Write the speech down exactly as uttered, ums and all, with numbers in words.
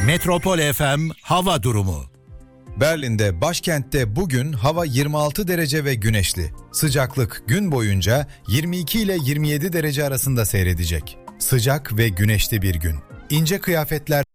Metropol F M hava durumu. Berlin'de, başkentte bugün hava yirmi altı derece ve güneşli. Sıcaklık gün boyunca yirmi iki ile yirmi yedi derece arasında seyredecek. Sıcak ve güneşli bir gün. İnce kıyafetler